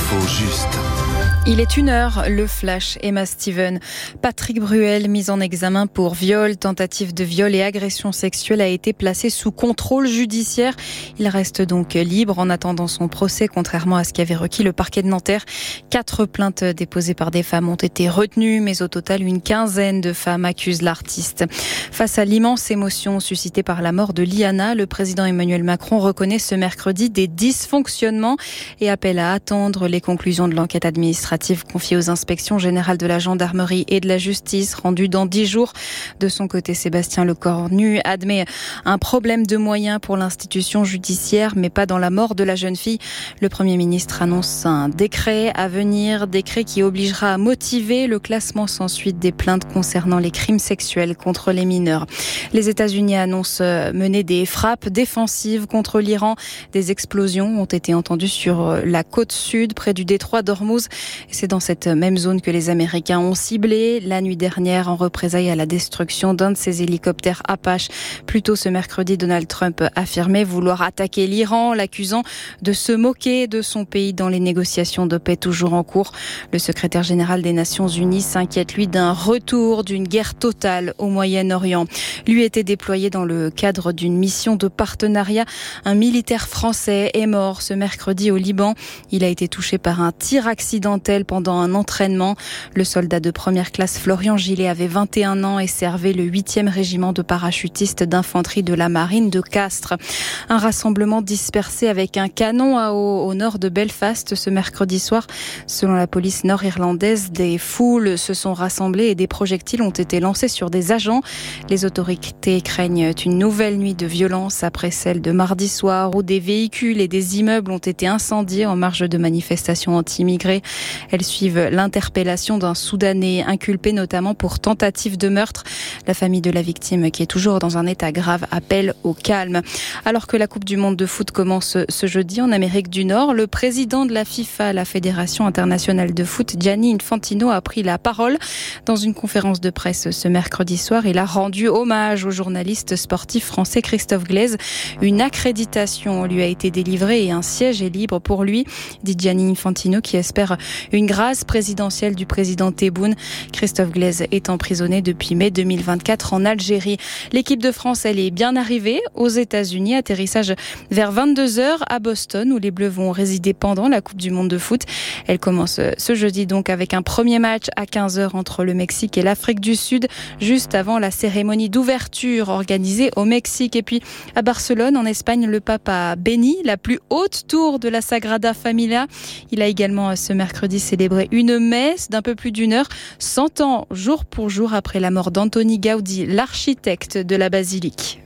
L'info juste. Il est 1h, le flash. Emma Steven. Patrick Bruel, mis en examen pour viol, tentative de viol et agression sexuelle, a été placé sous contrôle judiciaire. Il reste donc libre en attendant son procès, contrairement à ce qu'avait requis le parquet de Nanterre. 4 plaintes déposées par des femmes ont été retenues, mais au total, une quinzaine de femmes accusent l'artiste. Face à l'immense émotion suscitée par la mort de Liana, le président Emmanuel Macron reconnaît ce mercredi des dysfonctionnements et appelle à attendre les conclusions de l'enquête administrative confiée aux inspections générales de la gendarmerie et de la justice, rendue dans 10 jours. De son côté, Sébastien Lecornu admet un problème de moyens pour l'institution judiciaire, mais pas dans la mort de la jeune fille. Le Premier ministre annonce un décret à venir, décret qui obligera à motiver le classement sans suite des plaintes concernant les crimes sexuels contre les mineurs. Les États-Unis annoncent mener des frappes défensives contre l'Iran. Des explosions ont été entendues sur la côte sud, près du détroit d'Ormuz. C'est dans cette même zone que les Américains ont ciblé la nuit dernière en représailles à la destruction d'un de ces hélicoptères Apache. Plus tôt ce mercredi, Donald Trump affirmait vouloir attaquer l'Iran, l'accusant de se moquer de son pays dans les négociations de paix toujours en cours. Le secrétaire général des Nations Unies s'inquiète, lui, d'un retour d'une guerre totale au Moyen-Orient. Lui était déployé dans le cadre d'une mission de partenariat. Un militaire français est mort ce mercredi au Liban. Il a été touché par un tir accidentel pendant un entraînement. Le soldat de première classe Florian Gillet avait 21 ans et servait le 8e régiment de parachutistes d'infanterie de la marine de Castres. Un rassemblement dispersé avec un canon à eau au nord de Belfast ce mercredi soir. Selon la police nord-irlandaise, des foules se sont rassemblées et des projectiles ont été lancés sur des agents. Les autorités craignent une nouvelle nuit de violence après celle de mardi soir où des véhicules et des immeubles ont été incendiés en marge de manifestations anti-immigrés. Elles suivent l'interpellation d'un Soudanais inculpé notamment pour tentative de meurtre. La famille de la victime, qui est toujours dans un état grave, appelle au calme. Alors que la Coupe du Monde de foot commence ce jeudi en Amérique du Nord, le président de la FIFA, la Fédération internationale de foot, Gianni Infantino, a pris la parole. Dans une conférence de presse ce mercredi soir, il a rendu hommage au journaliste sportif français Christophe Glaise. Une accréditation lui a été délivrée et un siège est libre pour lui, dit Gianni Infantino, qui espère une grâce présidentielle du président Tebboune. Christophe Glaise est emprisonné depuis mai 2024 en Algérie. L'équipe de France, elle est bien arrivée aux États-Unis. Atterrissage vers 22h à Boston, où les Bleus vont résider pendant la Coupe du Monde de foot. Elle commence ce jeudi donc avec un premier match à 15h entre le Mexique et l'Afrique du Sud, juste avant la cérémonie d'ouverture organisée au Mexique. Et puis à Barcelone, en Espagne, le pape a béni la plus haute tour de la Sagrada Familia. Il a également ce mercredi célébré une messe d'un peu plus d'1 heure, 100 ans jour pour jour après la mort d'Antoni Gaudi, l'architecte de la basilique.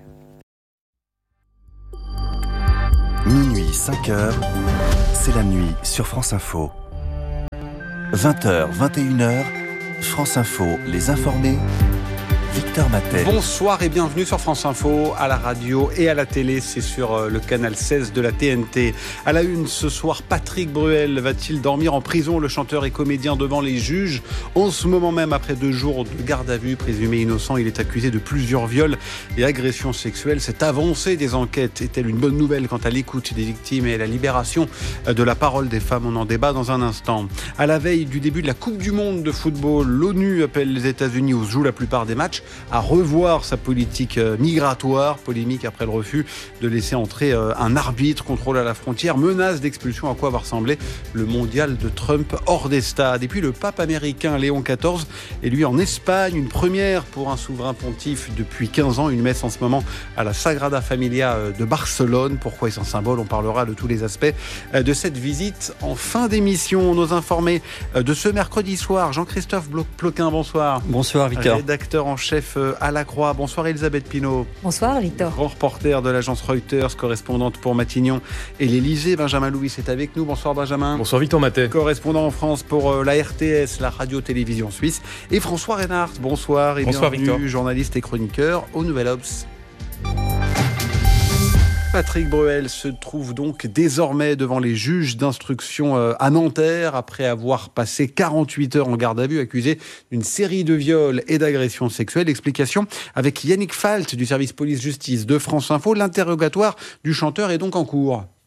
Minuit, 5h, c'est la nuit sur France Info. 20h, 21h, France Info, les informés. Victor Matet. Bonsoir et bienvenue sur France Info, à la radio et à la télé. C'est sur le canal 16 de la TNT. À la une ce soir, Patrick Bruel va-t-il dormir en prison? Le chanteur et comédien devant les juges. En ce moment même, après 2 jours de garde à vue, présumé innocent, il est accusé de plusieurs viols et agressions sexuelles. Cette avancée des enquêtes est-elle une bonne nouvelle quant à l'écoute des victimes et à la libération de la parole des femmes? On en débat dans un instant. À la veille du début de la Coupe du Monde de football, l'ONU appelle les États-Unis, où se jouent la plupart des matchs, à revoir sa politique migratoire, polémique après le refus de laisser entrer un arbitre, contrôle à la frontière, menace d'expulsion. À quoi va ressembler le mondial de Trump hors des stades? Et puis le pape américain Léon XIV est lui en Espagne, une première pour un souverain pontife depuis 15 ans, une messe en ce moment à la Sagrada Familia de Barcelone. Pourquoi est-ce un symbole? On parlera de tous les aspects de cette visite en fin d'émission. Nos informés de ce mercredi soir, Jean-Christophe Ploquin, bonsoir. Bonsoir Victor. Rédacteur en chef à La Croix. Bonsoir Elisabeth Pinault. Bonsoir Victor. Grand reporter de l'agence Reuters, correspondante pour Matignon et l'Élysée. Benjamin Louis est avec nous. Bonsoir Benjamin. Bonsoir Victor Matet. Correspondant en France pour la RTS, la radio-télévision suisse. Et François Reynard. Bonsoir et bonsoir bienvenue, Victor. Journaliste et chroniqueur au Nouvel Obs. Patrick Bruel se trouve donc désormais devant les juges d'instruction à Nanterre après avoir passé 48 heures en garde à vue, accusé d'une série de viols et d'agressions sexuelles. Explication avec Yannick Falt du service police-justice de France Info. L'interrogatoire du chanteur est donc en cours.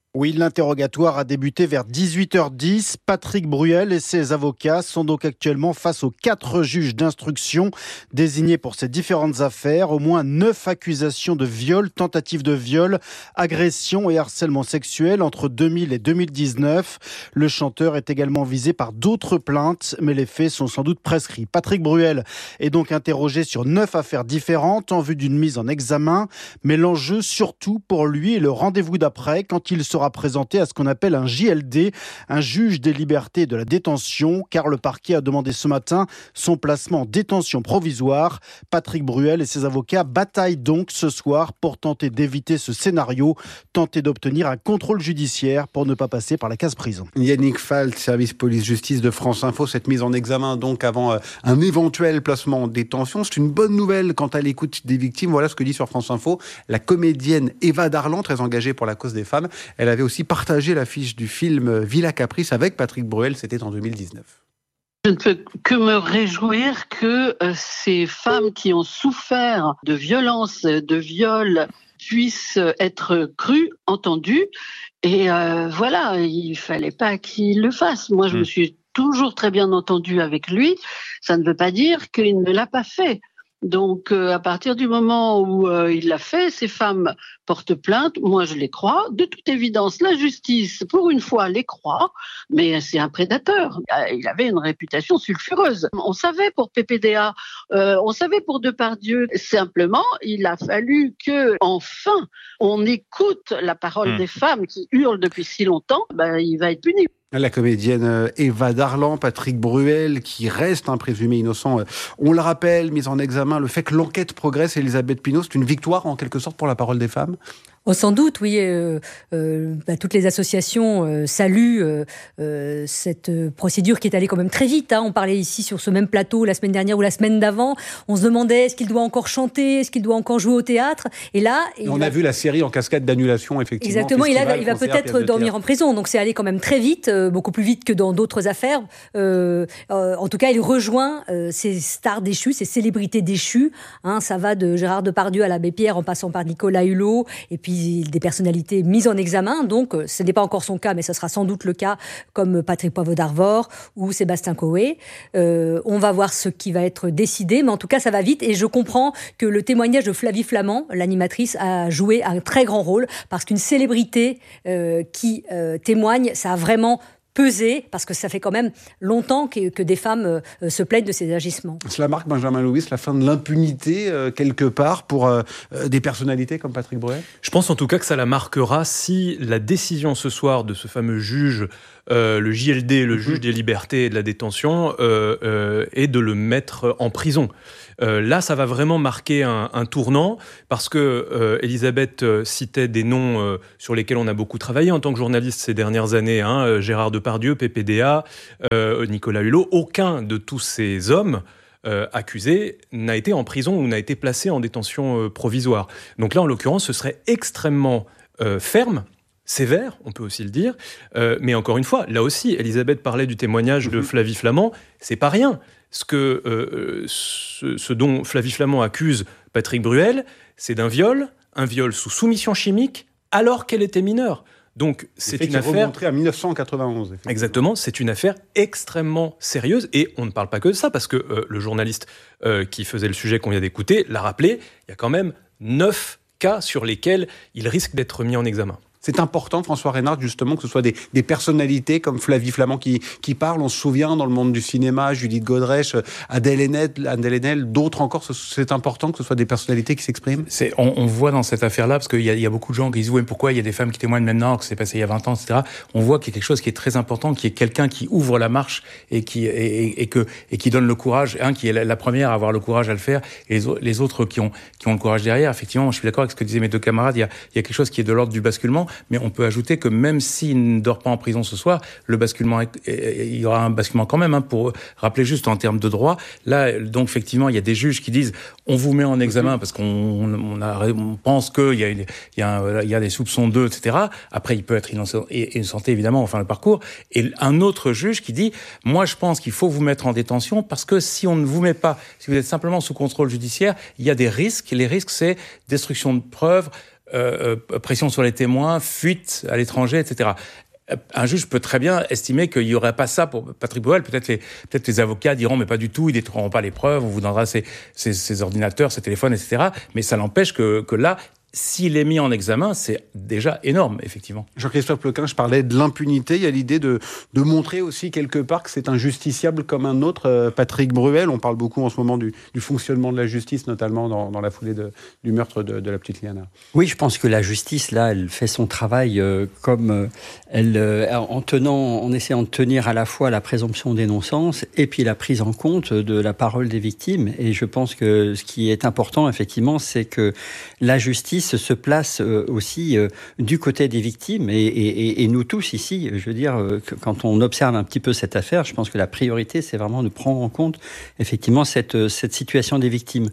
Oui, l'interrogatoire a débuté vers 18h10. Patrick Bruel et ses avocats sont donc actuellement face aux 4 juges d'instruction désignés pour ces différentes affaires. Au moins 9 accusations de viol, tentative de viol, agression et harcèlement sexuel entre 2000 et 2019. Le chanteur est également visé par d'autres plaintes, mais les faits sont sans doute prescrits. Patrick Bruel est donc interrogé sur 9 affaires différentes en vue d'une mise en examen. Mais l'enjeu surtout pour lui est le rendez-vous d'après quand il sera présenté à ce qu'on appelle un JLD, un juge des libertés et de la détention, car le parquet a demandé ce matin son placement en détention provisoire. Patrick Bruel et ses avocats bataillent donc ce soir pour tenter d'éviter ce scénario, tenter d'obtenir un contrôle judiciaire pour ne pas passer par la case prison. Yannick Falt, service police-justice de France Info, cette mise en examen donc avant un éventuel placement en détention, c'est une bonne nouvelle quant à l'écoute des victimes. Voilà ce que dit sur France Info la comédienne Eva Darlan, très engagée pour la cause des femmes. Elle avait aussi partagé l'affiche du film Villa Caprice avec Patrick Bruel, c'était en 2019. Je ne peux que me réjouir que ces femmes qui ont souffert de violences, de viols, puissent être crues, entendues. Et voilà, il fallait pas qu'il le fasse. Moi, je me suis toujours très bien entendue avec lui. Ça ne veut pas dire qu'il ne l'a pas fait. Donc, à partir du moment où il l'a fait, ces femmes portent plainte. Moi, je les crois. De toute évidence, la justice, pour une fois, les croit. Mais c'est un prédateur. Il avait une réputation sulfureuse. On savait pour PPDA, on savait pour Depardieu. Simplement, il a fallu que, enfin, on écoute la parole des femmes qui hurlent depuis si longtemps. Il va être puni. La comédienne Eva Darlan, Patrick Bruel, qui reste un présumé innocent, on le rappelle, mise en examen, le fait que l'enquête progresse, Elisabeth Pinault, c'est une victoire en quelque sorte pour la parole des femmes ? Oh, sans doute, oui. Toutes les associations saluent cette procédure qui est allée quand même très vite. On parlait ici sur ce même plateau la semaine dernière ou la semaine d'avant. On se demandait est-ce qu'il doit encore chanter, est-ce qu'il doit encore jouer au théâtre. Et là, on a vu la série en cascade d'annulation, effectivement. Exactement. Il va peut-être dormir en prison. Donc c'est allé quand même très vite, beaucoup plus vite que dans d'autres affaires. En tout cas, il rejoint ces stars déchues, ces célébrités déchues. Ça va de Gérard Depardieu à l'abbé Pierre, en passant par Nicolas Hulot, et puis des personnalités mises en examen. Donc, ce n'est pas encore son cas, mais ce sera sans doute le cas, comme Patrick Poivre d'Arvor ou Sébastien Coé. On va voir ce qui va être décidé, mais en tout cas, ça va vite. Et je comprends que le témoignage de Flavie Flament, l'animatrice, a joué un très grand rôle, parce qu'une célébrité qui témoigne, ça a vraiment peser, parce que ça fait quand même longtemps que des femmes se plaignent de ces agissements. Cela marque, Benjamin Louis, la fin de l'impunité, quelque part, pour des personnalités comme Patrick Bruel ? Je pense en tout cas que ça la marquera si la décision ce soir de ce fameux juge, le JLD, le juge des libertés et de la détention, est de le mettre en prison. Là, ça va vraiment marquer un tournant, parce que Elisabeth citait des noms sur lesquels on a beaucoup travaillé en tant que journaliste ces dernières années, Gérard Depardieu, PPDA, Nicolas Hulot. Aucun de tous ces hommes accusés n'a été en prison ou n'a été placé en détention provisoire. Donc là, en l'occurrence, ce serait extrêmement ferme, sévère, on peut aussi le dire. Mais encore une fois, là aussi, Elisabeth parlait du témoignage de Flavie Flament, c'est pas rien. Ce dont Flavie Flament accuse Patrick Bruel, c'est d'un viol, un viol sous soumission chimique, alors qu'elle était mineure. Donc c'est une affaire remontée à 1991. Exactement, c'est une affaire extrêmement sérieuse, et on ne parle pas que de ça, parce que le journaliste qui faisait le sujet qu'on vient d'écouter l'a rappelé, il y a quand même 9 cas sur lesquels il risque d'être mis en examen. C'est important, François Reynard, justement, que ce soit des personnalités comme Flavie Flament qui parlent. On se souvient, dans le monde du cinéma, Judith Godrèche, Adèle Haenel, d'autres encore. C'est important que ce soit des personnalités qui s'expriment. On voit dans cette affaire-là, parce qu'il y a beaucoup de gens qui disent « Oui, pourquoi il y a des femmes qui témoignent maintenant, que c'est passé il y a 20 ans, etc. » On voit qu'il y a quelque chose qui est très important, qui est quelqu'un qui ouvre la marche et qui donne le courage, qui est la première à avoir le courage à le faire, et les autres qui ont le courage derrière. Effectivement, je suis d'accord avec ce que disaient mes deux camarades, il y a quelque chose qui est de l'ordre du basculement. Mais on peut ajouter que même s'il ne dort pas en prison ce soir, il y aura un basculement quand même, pour rappeler juste en termes de droit. Là, donc effectivement, il y a des juges qui disent on vous met en examen parce qu'on pense qu'il y a des soupçons d'eux, etc. Après, il peut être innocenté, évidemment, enfin le parcours. Et un autre juge qui dit moi, je pense qu'il faut vous mettre en détention parce que si on ne vous met pas, si vous êtes simplement sous contrôle judiciaire, il y a des risques. Les risques, c'est destruction de preuves, pression sur les témoins, fuite à l'étranger, etc. Un juge peut très bien estimer qu'il n'y aurait pas ça pour Patrick Bruel. Peut-être les avocats diront, mais pas du tout, ils ne détruiront pas les preuves, on vous donnera ses ordinateurs, ses téléphones, etc. Mais ça n'empêche que là, s'il est mis en examen, c'est déjà énorme, effectivement. Jean-Christophe Lequin, je parlais de l'impunité. Il y a l'idée de montrer aussi quelque part que c'est un justiciable comme un autre. Patrick Bruel, on parle beaucoup en ce moment du fonctionnement de la justice, notamment dans la foulée du meurtre de la petite Liana. Oui, je pense que la justice, là, elle fait son travail en essayant de tenir à la fois la présomption d'innocence et puis la prise en compte de la parole des victimes. Et je pense que ce qui est important, effectivement, c'est que la justice se place aussi du côté des victimes et nous tous ici, je veux dire, quand on observe un petit peu cette affaire, je pense que la priorité, c'est vraiment de prendre en compte effectivement cette situation des victimes.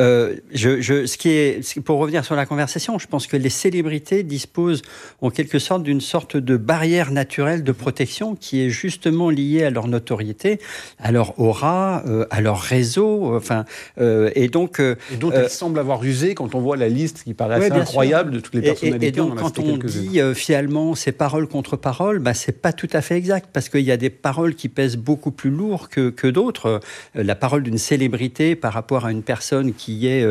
Pour revenir sur la conversation, je pense que les célébrités disposent en quelque sorte d'une sorte de barrière naturelle de protection qui est justement liée à leur notoriété, à leur aura, à leur réseau, et donc elle semble avoir usé quand on voit la liste qui paraît assez incroyable de toutes les personnalités. Et donc, quand on dit finalement ces paroles contre paroles, c'est pas tout à fait exact, parce qu'il y a des paroles qui pèsent beaucoup plus lourd que d'autres. La parole d'une célébrité par rapport à une personne qui est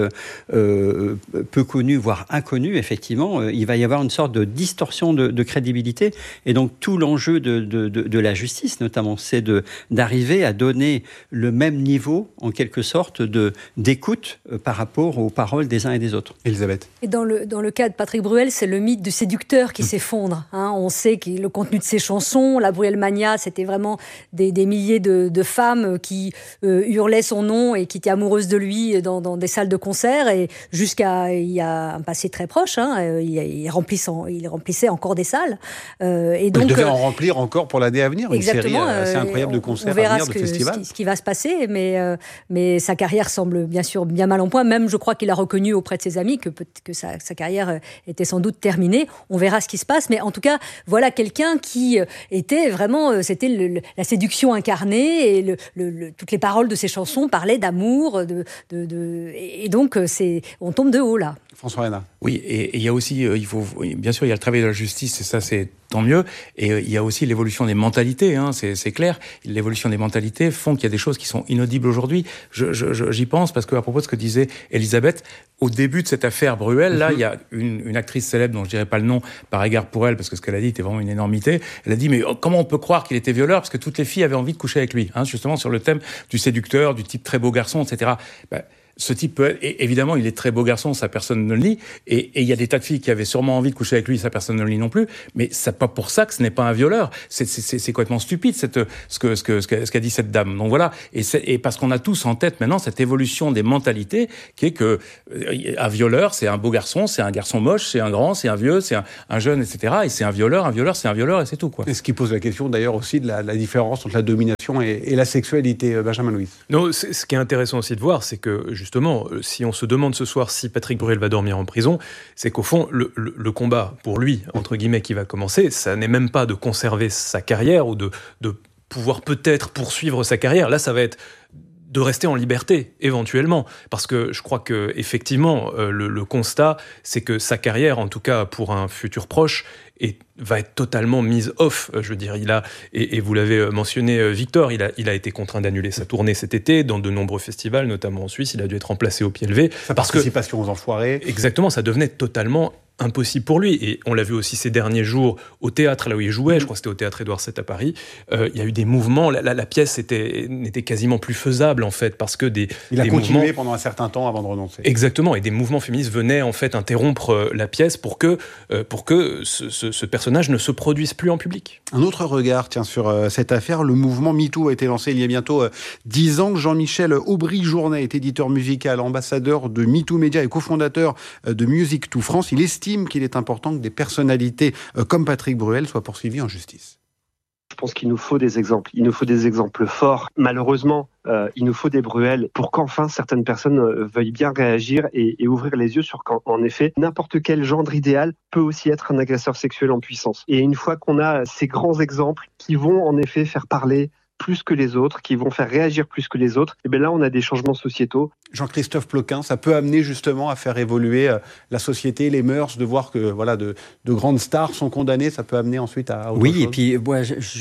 peu connue, voire inconnue, effectivement, il va y avoir une sorte de distorsion de crédibilité. Et donc, tout l'enjeu de la justice, notamment, c'est d'arriver à donner le même niveau, en quelque sorte, d'écoute par rapport aux paroles des uns et des autres. Elisabeth. Et dans le cas de Patrick Bruel, c'est le mythe du séducteur qui s'effondre. On sait que le contenu de ses chansons, la Bruelmania, c'était vraiment des milliers de femmes qui hurlaient son nom et qui étaient amoureuses de lui dans des salles de concert. Et jusqu'à il y a un passé très proche, il remplissait encore des salles. Et donc, il devait en remplir encore pour l'année à venir. Exactement, une série assez incroyable de concerts on verra à venir, de festivals. Ce qui va se passer, mais sa carrière semble bien sûr bien mal en point. Même, je crois qu'il a reconnu auprès de ses amis que sa carrière était sans doute terminée. On verra ce qui se passe, mais en tout cas, voilà quelqu'un qui était vraiment, c'était la séduction incarnée, et toutes les paroles de ses chansons parlaient d'amour, et donc on tombe de haut là. François Hénin. Oui, et il y a aussi, bien sûr, il y a le travail de la justice, et ça c'est tant mieux, et il y a aussi l'évolution des mentalités, c'est clair. L'évolution des mentalités font qu'il y a des choses qui sont inaudibles aujourd'hui. J'y pense parce qu'à propos de ce que disait Elisabeth, au début de cette affaire Bruel, là, il y a une actrice célèbre dont je dirais pas le nom par égard pour elle, parce que ce qu'elle a dit était vraiment une énormité. Elle a dit, mais comment on peut croire qu'il était violeur, parce que toutes les filles avaient envie de coucher avec lui, justement sur le thème du séducteur, du type très beau garçon, etc. Ce type peut être, et évidemment, il est très beau garçon, sa personne ne le lit, et il y a des tas de filles qui avaient sûrement envie de coucher avec lui, sa personne ne le lit non plus, mais c'est pas pour ça que ce n'est pas un violeur. C'est complètement stupide, ce qu'a dit cette dame. Donc voilà. Et parce qu'on a tous en tête maintenant cette évolution des mentalités, qui est que, un violeur, c'est un beau garçon, c'est un garçon moche, c'est un grand, c'est un vieux, c'est un jeune, etc. Et c'est un violeur, c'est un violeur, et c'est tout, quoi. Et ce qui pose la question, d'ailleurs, aussi de la différence entre la domination et la sexualité, Benjamin Louis. Non, ce qui est intéressant aussi de voir, c'est que, justement, si on se demande ce soir si Patrick Bruel va dormir en prison, c'est qu'au fond, le combat pour lui, entre guillemets, qui va commencer, ça n'est même pas de conserver sa carrière ou de pouvoir peut-être poursuivre sa carrière. Là, ça va être de rester en liberté, éventuellement. Parce que je crois que, effectivement, le constat, c'est que sa carrière, en tout cas pour un futur proche, va être totalement mise off. Je veux dire, et vous l'avez mentionné, Victor, il a été contraint d'annuler sa tournée cet été dans de nombreux festivals, notamment en Suisse. Il a dû être remplacé au pied levé. Sa participation aux Enfoirés. Exactement, ça devenait totalement impossible pour lui. Et on l'a vu aussi ces derniers jours au théâtre, là où il jouait, je crois que c'était au théâtre Édouard VII à Paris. Il y a eu des mouvements, la pièce n'était quasiment plus faisable, en fait, parce que il a continué pendant un certain temps avant de renoncer. Exactement, et des mouvements féministes venaient en fait interrompre la pièce pour que ce personnage ne se produise plus en public. Un autre regard, sur cette affaire, le mouvement MeToo a été lancé il y a bientôt 10 ans. Jean-Michel Aubry-Journet est éditeur musical, ambassadeur de MeToo Média et cofondateur de Music to France. Il estime qu'il est important que des personnalités comme Patrick Bruel soient poursuivies en justice. Je pense qu'il nous faut des exemples. Il nous faut des exemples forts. Malheureusement, il nous faut des Bruel pour qu'enfin certaines personnes veuillent bien réagir et ouvrir les yeux sur qu'en effet, n'importe quel gendre idéal peut aussi être un agresseur sexuel en puissance. Et une fois qu'on a ces grands exemples qui vont en effet faire parler plus que les autres, qui vont faire réagir plus que les autres, et bien là, on a des changements sociétaux. Jean-Christophe Ploquin, ça peut amener justement à faire évoluer la société, les mœurs, de voir que de grandes stars sont condamnées, ça peut amener ensuite à autre chose. Et puis moi,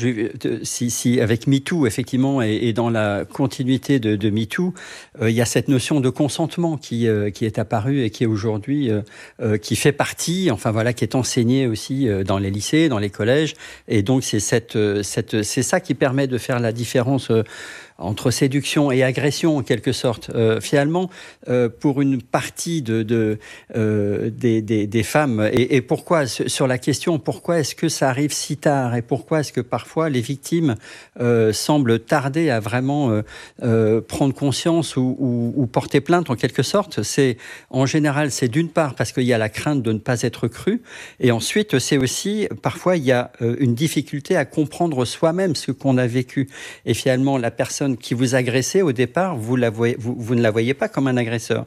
si avec MeToo, effectivement, et dans la continuité de MeToo, il y a cette notion de consentement qui est apparue et qui est aujourd'hui, qui fait partie, qui est enseignée aussi dans les lycées, dans les collèges, et donc c'est ça qui permet de faire la différence entre séduction et agression en quelque sorte. Finalement, pour une partie des femmes, et pourquoi, sur la question pourquoi est-ce que ça arrive si tard et pourquoi est-ce que parfois les victimes semblent tarder à vraiment prendre conscience ou porter plainte en quelque sorte, en général c'est d'une part parce qu'il y a la crainte de ne pas être cru, et ensuite c'est aussi parfois il y a une difficulté à comprendre soi-même ce qu'on a vécu, et finalement la personne qui vous agressait au départ, vous ne la voyez pas comme un agresseur.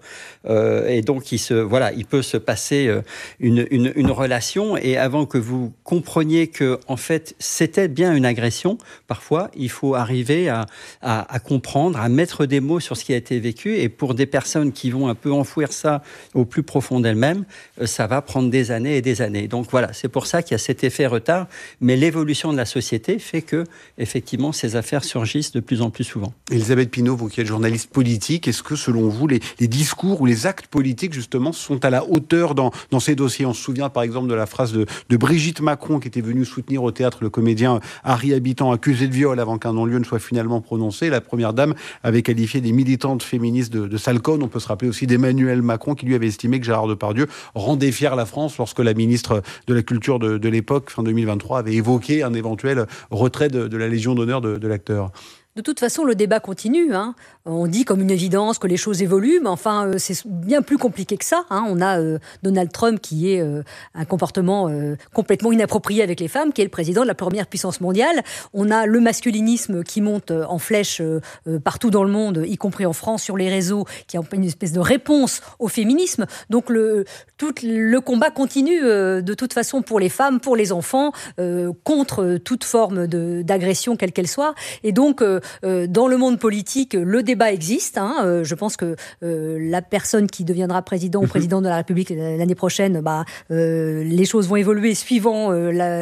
Et donc, il peut se passer une relation, et avant que vous compreniez que, en fait, c'était bien une agression, parfois, il faut arriver à comprendre, à mettre des mots sur ce qui a été vécu, et pour des personnes qui vont un peu enfouir ça au plus profond d'elles-mêmes, ça va prendre des années et des années. Donc voilà, c'est pour ça qu'il y a cet effet retard, mais l'évolution de la société fait que, effectivement, ces affaires surgissent de plus en plus souvent. Elisabeth Pinault, vous qui êtes journaliste politique, est-ce que selon vous, les discours ou les actes politiques justement sont à la hauteur dans ces dossiers? On se souvient par exemple de la phrase de Brigitte Macron qui était venue soutenir au théâtre le comédien Harry Habitant, accusé de viol avant qu'un non-lieu ne soit finalement prononcé. La première dame avait qualifié des militantes féministes de sale conne. On peut se rappeler aussi d'Emmanuel Macron qui lui avait estimé que Gérard Depardieu rendait fière la France lorsque la ministre de la Culture de l'époque, fin 2023, avait évoqué un éventuel retrait de la Légion d'honneur de l'acteur. De toute façon, le débat continue. On dit comme une évidence que les choses évoluent, mais enfin, c'est bien plus compliqué que ça. On a Donald Trump qui est un comportement complètement inapproprié avec les femmes, qui est le président de la première puissance mondiale. On a le masculinisme qui monte en flèche partout dans le monde, y compris en France, sur les réseaux, qui est une espèce de réponse au féminisme. Donc tout le combat continue de toute façon pour les femmes, pour les enfants, contre toute forme d'agression, quelle qu'elle soit. Et donc, dans le monde politique, le débat existe. Je pense que la personne qui deviendra président ou présidente de la République l'année prochaine, les choses vont évoluer suivant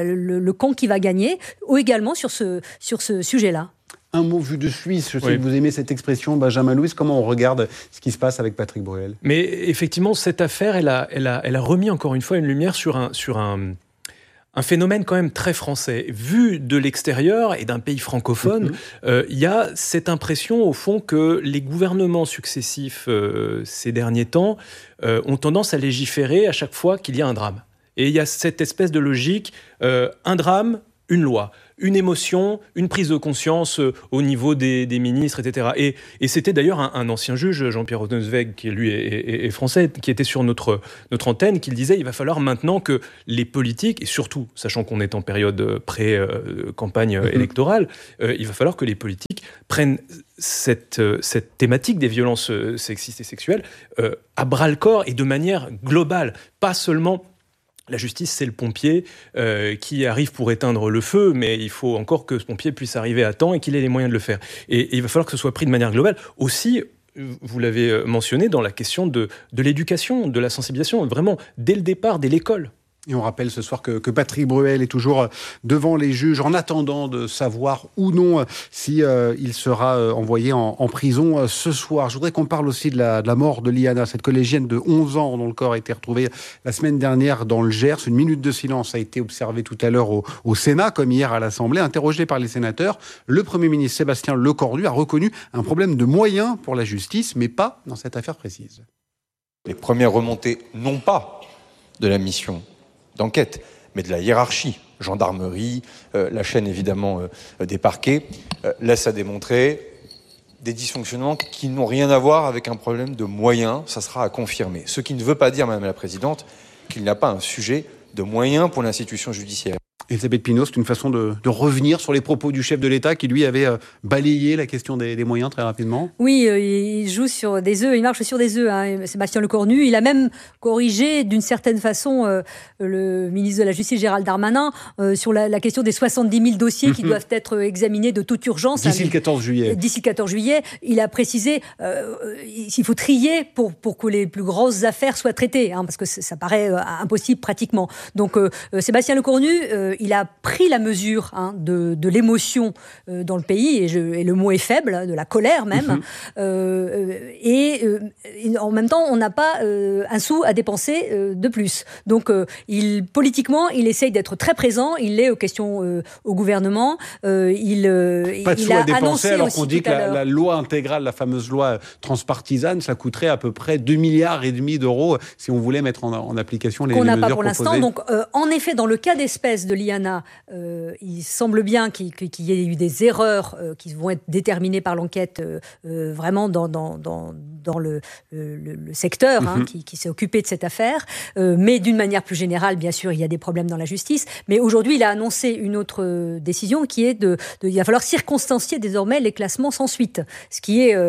le camp qui va gagner, ou également sur ce sujet-là. Un mot vu de Suisse, je sais que vous aimez cette expression, Benjamin Louis, comment on regarde ce qui se passe avec Patrick Bruel? Mais effectivement, cette affaire, elle a remis encore une fois une lumière sur un phénomène quand même très français. Vu de l'extérieur et d'un pays francophone, il y a cette impression au fond que les gouvernements successifs ces derniers temps ont tendance à légiférer à chaque fois qu'il y a un drame. Et il y a cette espèce de logique, un drame, une loi. Une émotion, une prise de conscience au niveau des ministres, etc. Et c'était d'ailleurs un ancien juge, Jean-Pierre Rosenzweig, qui lui est français, qui était sur notre antenne, qui le disait, il va falloir maintenant que les politiques, et surtout, sachant qu'on est en période pré-campagne électorale, il va falloir que les politiques prennent cette thématique des violences sexistes et sexuelles à bras-le-corps et de manière globale, pas seulement... La justice, c'est le pompier qui arrive pour éteindre le feu, mais il faut encore que ce pompier puisse arriver à temps et qu'il ait les moyens de le faire. Et il va falloir que ce soit pris de manière globale. Aussi, vous l'avez mentionné, dans la question de l'éducation, de la sensibilisation, vraiment, dès le départ, dès l'école. Et on rappelle ce soir que Patrick Bruel est toujours devant les juges en attendant de savoir ou non si il sera envoyé en prison ce soir. Je voudrais qu'on parle aussi de la mort de Liana, cette collégienne de 11 ans dont le corps a été retrouvé la semaine dernière dans le Gers. Une minute de silence a été observée tout à l'heure au Sénat, comme hier à l'Assemblée. Interrogé par les sénateurs, le Premier ministre Sébastien Lecornu a reconnu un problème de moyens pour la justice, mais pas dans cette affaire précise. Les premières remontées, non pas de la mission d'enquête, mais de la hiérarchie, gendarmerie, la chaîne évidemment des parquets, laisse à démontrer des dysfonctionnements qui n'ont rien à voir avec un problème de moyens, ça sera à confirmer. Ce qui ne veut pas dire, Madame la Présidente, qu'il n'y a pas un sujet de moyens pour l'institution judiciaire. Elisabeth Pinault, c'est une façon de revenir sur les propos du chef de l'État qui, lui, avait balayé la question des moyens très rapidement. Oui, il joue sur des œufs, il marche sur des œufs, hein, Sébastien Lecornu. Il a même corrigé d'une certaine façon le ministre de la Justice, Gérald Darmanin, sur la question des 70 000 dossiers qui doivent être examinés de toute urgence. D'ici le 14 juillet. D'ici le 14 juillet, il a précisé qu'il faut trier pour que les plus grosses affaires soient traitées, hein, parce que ça paraît impossible pratiquement. Donc Sébastien Lecornu, il a pris la mesure, hein, de l'émotion dans le pays, et le mot est faible, de la colère même, et en même temps, on n'a pas un sou à dépenser de plus. Donc politiquement, il essaye d'être très présent, il l'est aux questions au gouvernement, pas de sous à dépenser, alors qu'on dit que la loi intégrale, la fameuse loi transpartisane, ça coûterait à peu près 2,5 milliards d'euros si on voulait mettre en application les mesures proposées. Qu'on n'a pas pour l'instant. Donc, en effet, dans le cas d'espèce de l'IANA, il semble bien qu'il y ait eu des erreurs qui vont être déterminées par l'enquête vraiment dans le secteur qui s'est occupé de cette affaire. Mais d'une manière plus générale, bien sûr, il y a des problèmes dans la justice. Mais aujourd'hui, il a annoncé une autre décision qui est il va falloir circonstancier désormais les classements sans suite. Ce qui est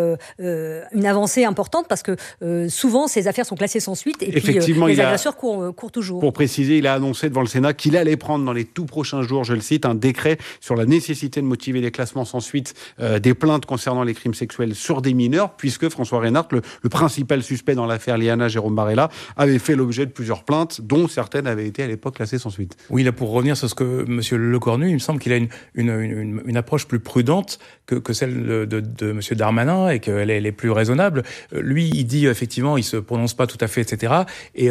une avancée importante parce que souvent, ces affaires sont classées sans suite et puis les agresseurs courent toujours. Pour préciser, il a annoncé devant le Sénat qu'il allait prendre dans les tout prochains jours, je le cite, un décret sur la nécessité de motiver les classements sans suite des plaintes concernant les crimes sexuels sur des mineurs, puisque François Reynard, le principal suspect dans l'affaire Liana, Jérôme Barella, avait fait l'objet de plusieurs plaintes, dont certaines avaient été à l'époque classées sans suite. Oui, là, pour revenir sur ce que M. Lecornu, il me semble qu'il a une approche plus prudente que celle de M. Darmanin, et qu'elle est plus raisonnable. Lui, il dit effectivement, il se prononce pas tout à fait, etc. Et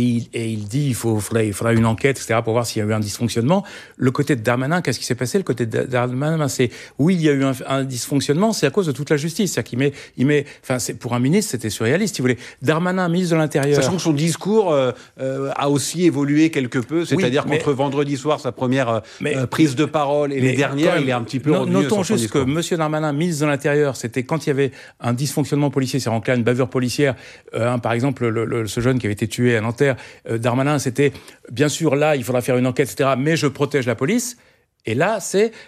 il dit il faudra une enquête, etc. pour voir s'il y a eu un dysfonctionnement. Le côté de Darmanin, qu'est-ce qui s'est passé? Le côté de Darmanin, c'est oui, il y a eu un dysfonctionnement, c'est à cause de toute la justice. C'est-à-dire c'est pour un ministre, c'était surréaliste. Il voulait Darmanin, ministre de l'Intérieur. Sachant que son discours a aussi évolué quelque peu, c'est-à-dire qu'entre vendredi soir, sa première prise de parole, et les dernières, il est un petit peu revenu. Notons juste que M. Darmanin, ministre de l'Intérieur, c'était quand il y avait un dysfonctionnement policier, c'est en cas une bavure policière, par exemple ce jeune qui avait été tué à Nanterre, Darmanin, c'était bien sûr là, il faudra faire une enquête, etc. Mais je protège la police. Et là,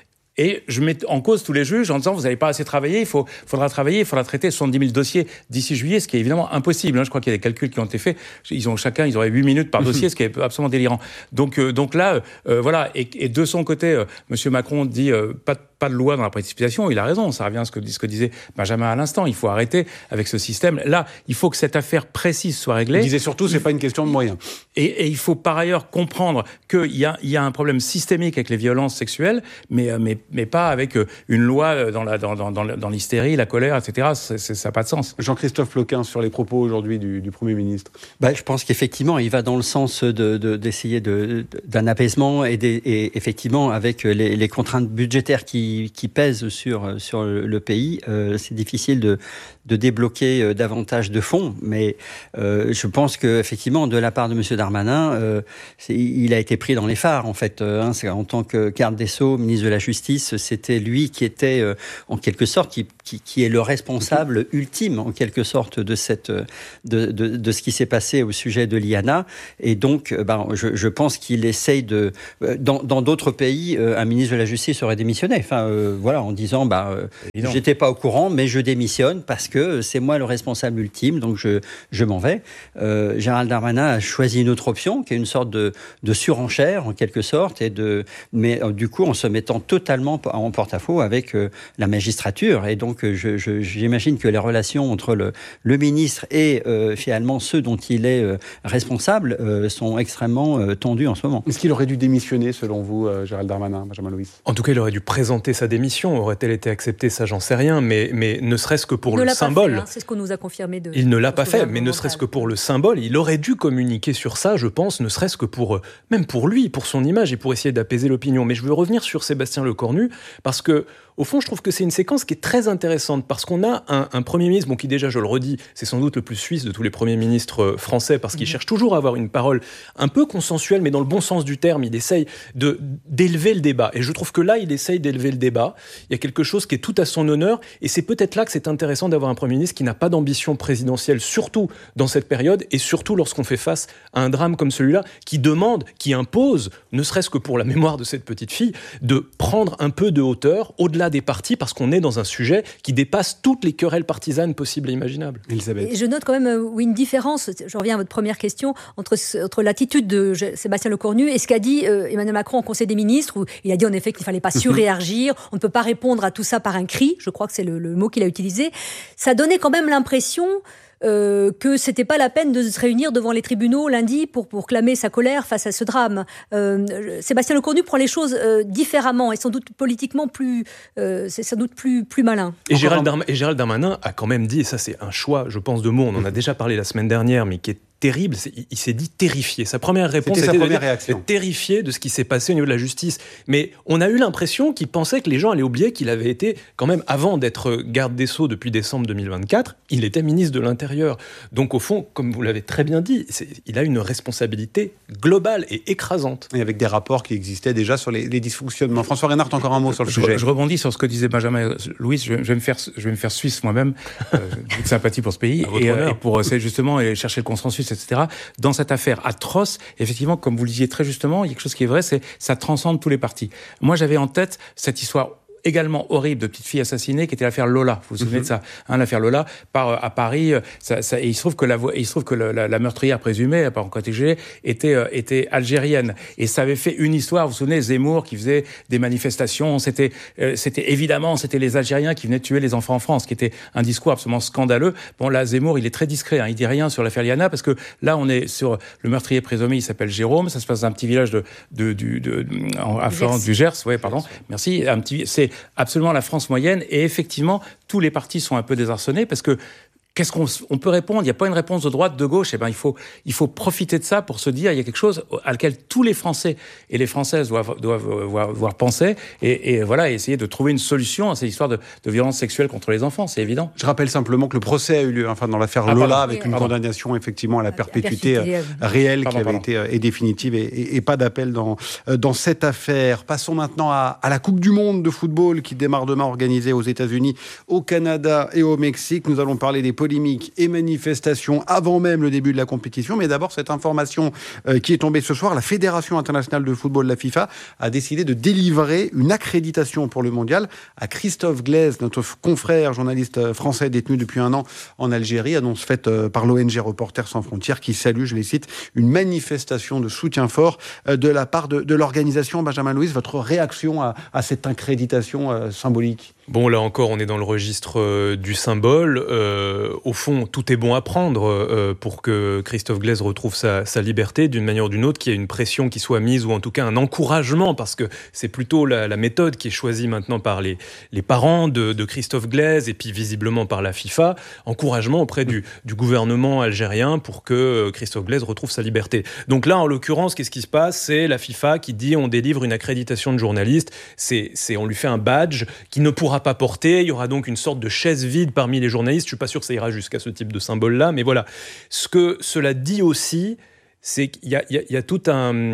et je mets en cause tous les juges en disant vous n'avez pas assez travaillé, il faudra traiter 70 000 dossiers d'ici juillet, ce qui est évidemment impossible. Je crois qu'il y a des calculs qui ont été faits. Ils auraient 8 minutes par dossier, ce qui est absolument délirant. Donc là, voilà. Et de son côté, M. Macron dit pas de loi dans la précipitation. Il a raison. Ça revient à ce que disait Benjamin à l'instant. Il faut arrêter avec ce système. Là, il faut que cette affaire précise soit réglée. Il disait surtout, c'est pas une question de moyens. Et il faut par ailleurs comprendre qu'il y a un problème systémique avec les violences sexuelles, mais pas avec une loi dans l'hystérie, la colère, etc. Ça n'a pas de sens. Jean-Christophe Ploquin, sur les propos aujourd'hui du Premier ministre. Je pense qu'effectivement, il va dans le sens d'essayer d'un apaisement et effectivement, avec les contraintes budgétaires qui pèsent sur le pays, c'est difficile de débloquer davantage de fonds. Mais je pense qu'effectivement, de la part de M. Darmanin, il a été pris dans les phares, en fait. En tant que garde des Sceaux, ministre de la Justice, c'était lui qui était, en quelque sorte, qui est le responsable ultime, en quelque sorte, de ce qui s'est passé au sujet de l'IANA. Et donc, je pense qu'il essaye dans d'autres pays, un ministre de la Justice aurait démissionné. En disant, j'étais pas au courant, mais je démissionne parce que c'est moi le responsable ultime, donc je m'en vais. Gérald Darmanin a choisi une autre option, qui est une sorte de surenchère, en quelque sorte, mais du coup, en se mettant totalement en porte-à-faux avec la magistrature. Et donc, j'imagine que les relations entre le ministre et finalement ceux dont il est responsable sont extrêmement tendues en ce moment. Est-ce qu'il aurait dû démissionner, selon vous, Gérald Darmanin, Benjamin Loïs? En tout cas, il aurait dû présenter sa démission. Aurait-elle été acceptée? Ça, j'en sais rien. Mais ne serait-ce que pour le symbole. C'est ce qu'on nous a confirmé. Il ne l'a pas fait, mais ne serait-ce que pour le symbole, il aurait dû communiquer sur ça, je pense, ne serait-ce que même pour lui, pour son image et pour essayer d'apaiser l'opinion. Mais je veux revenir sur Sébastien Lecornu, parce que, au fond, je trouve que c'est une séquence qui est très intéressante, parce qu'on a un Premier ministre, qui déjà, je le redis, c'est sans doute le plus suisse de tous les premiers ministres français, parce qu'il cherche toujours à avoir une parole un peu consensuelle, mais dans le bon sens du terme. Il essaye d'élever le débat. Et je trouve que là, il essaye d'élever le débat. Il y a quelque chose qui est tout à son honneur, et c'est peut-être là que c'est intéressant d'avoir un Premier ministre qui n'a pas d'ambition présidentielle, surtout dans cette période, et surtout lorsqu'on fait face à un drame comme celui-là, qui demande, qui impose, ne serait-ce que pour la mémoire de cette petite fille, de prendre un peu de hauteur au-delà des partis, parce qu'on est dans un sujet qui dépasse toutes les querelles partisanes possibles et imaginables. Elisabeth. Et je note quand même une différence, je reviens à votre première question, entre l'attitude de Sébastien Lecornu et ce qu'a dit Emmanuel Macron au Conseil des ministres, où il a dit en effet qu'il ne fallait pas surréagir, on ne peut pas répondre à tout ça par un cri, je crois que c'est le mot qu'il a utilisé. Ça donnait quand même l'impression que c'était pas la peine de se réunir devant les tribunaux lundi pour clamer sa colère face à ce drame. Sébastien Lecornu prend les choses différemment et sans doute politiquement c'est sans doute plus malin. Et Gérald Darmanin a quand même dit, et ça c'est un choix, je pense, de mots, on en a déjà parlé la semaine dernière, mais qui est terrible, il s'est dit terrifié. Sa première réponse était terrifié de ce qui s'est passé au niveau de la justice. Mais on a eu l'impression qu'il pensait que les gens allaient oublier qu'il avait été, quand même, avant d'être garde des Sceaux depuis décembre 2024, il était ministre de l'Intérieur. Donc au fond, comme vous l'avez très bien dit, il a une responsabilité globale et écrasante. Et avec des rapports qui existaient déjà sur les dysfonctionnements. François Reynard, encore un mot sur le sujet. Je rebondis sur ce que disait Benjamin Louis. Je vais me faire suisse moi-même, de sympathie pour ce pays, et pour essayer justement et chercher le consensus, etc. Dans cette affaire atroce, effectivement, comme vous le disiez très justement, il y a quelque chose qui est vrai, c'est ça transcende tous les partis. Moi, j'avais en tête cette histoire également horrible de petite fille assassinée qui était l'affaire Lola. Vous vous souvenez de ça, l'affaire Lola à Paris. Et il se trouve que la meurtrière présumée, par protégée, était algérienne. Et ça avait fait une histoire. Vous vous souvenez, Zemmour qui faisait des manifestations. C'était les Algériens qui venaient tuer les enfants en France, qui était un discours absolument scandaleux. Bon, là, Zemmour, il est très discret. Il dit rien sur l'affaire Liana parce que là, on est sur le meurtrier présumé. Il s'appelle Jérôme. Ça se passe dans un petit village à Florence du Gers. Ouais, pardon. Merci. C'est absolument la France moyenne, et effectivement, tous les partis sont un peu désarçonnés parce que qu'est-ce qu'on peut répondre ? Il n'y a pas une réponse de droite, de gauche. Il faut profiter de ça pour se dire il y a quelque chose à laquelle tous les Français et les Françaises doivent penser et voilà, essayer de trouver une solution à cette histoire de violence sexuelle contre les enfants. C'est évident. Je rappelle simplement que le procès a eu lieu dans l'affaire Lola avec une condamnation effectivement à la perpétuité réelle qui avait été définitive et pas d'appel dans cette affaire. Passons maintenant à la Coupe du Monde de football qui démarre demain, organisée aux États-Unis, au Canada et au Mexique. Nous allons parler des polémiques et manifestations avant même le début de la compétition. Mais d'abord, cette information qui est tombée ce soir, la Fédération internationale de football, la FIFA, a décidé de délivrer une accréditation pour le mondial à Christophe Glaise, notre confrère journaliste français détenu depuis 1 an en Algérie, annonce faite par l'ONG Reporters sans frontières qui salue, je les cite, une manifestation de soutien fort de la part de l'organisation. Benjamin Louis, votre réaction à cette accréditation symbolique ? Bon, là encore, on est dans le registre du symbole. Au fond, tout est bon à prendre pour que Christophe Glaise retrouve sa liberté d'une manière ou d'une autre, qu'il y ait une pression qui soit mise, ou en tout cas un encouragement, parce que c'est plutôt la méthode qui est choisie maintenant par les parents de Christophe Glaise et puis visiblement par la FIFA, encouragement auprès du gouvernement algérien pour que Christophe Glaise retrouve sa liberté. Donc là, en l'occurrence, qu'est-ce qui se passe ? C'est la FIFA qui dit on délivre une accréditation de journaliste, on lui fait un badge qui ne pourra pas porter, il y aura donc une sorte de chaise vide parmi les journalistes. Je suis pas sûr que ça ira jusqu'à ce type de symbole-là, mais voilà. Ce que cela dit aussi, c'est qu'il y a toute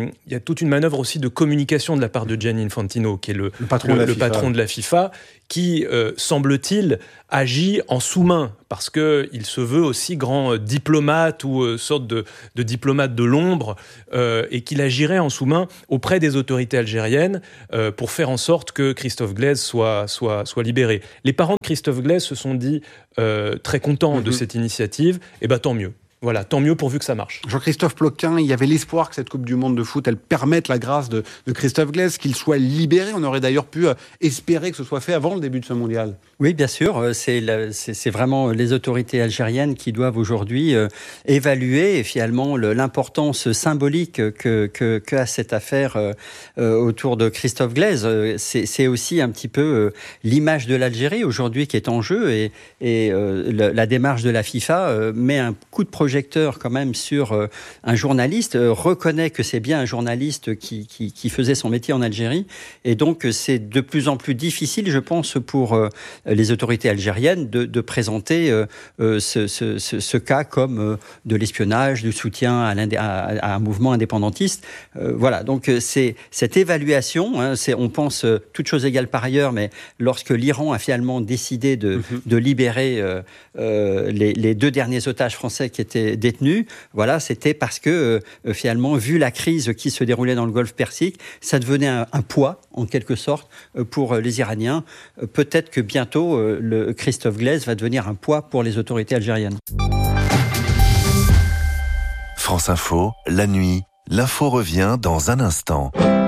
une manœuvre aussi de communication de la part de Gianni Infantino, qui est le patron de la FIFA, qui, semble-t-il, agit en sous-main, parce qu'il se veut aussi grand diplomate ou sorte de diplomate de l'ombre, et qu'il agirait en sous-main auprès des autorités algériennes pour faire en sorte que Christophe Glaise soit libéré. Les parents de Christophe Glaise se sont dit très contents de cette initiative, et tant mieux. Voilà, tant mieux pourvu que ça marche. Jean-Christophe Ploquin, il y avait l'espoir que cette Coupe du Monde de foot, elle permette la grâce de Christophe Glaise, qu'il soit libéré. On aurait d'ailleurs pu espérer que ce soit fait avant le début de ce mondial. Oui, bien sûr. C'est vraiment les autorités algériennes qui doivent aujourd'hui évaluer finalement l'importance symbolique qu'a cette affaire autour de Christophe Glaise. C'est aussi un petit peu l'image de l'Algérie aujourd'hui qui est en jeu et la démarche de la FIFA met un coup de projecteur projecteur quand même sur un journaliste, reconnaît que c'est bien un journaliste qui faisait son métier en Algérie. Et donc, c'est de plus en plus difficile, je pense, pour les autorités algériennes de présenter ce cas comme de l'espionnage, du soutien à un mouvement indépendantiste. Voilà, donc c'est cette évaluation, hein, on pense toutes choses égales par ailleurs, mais lorsque l'Iran a finalement décidé de libérer les 2 derniers otages français qui étaient détenus, voilà, c'était parce que finalement, vu la crise qui se déroulait dans le Golfe Persique, ça devenait un poids, en quelque sorte, pour les Iraniens. Peut-être que bientôt, le Christophe Glaise va devenir un poids pour les autorités algériennes. France Info, la nuit, l'info revient dans un instant.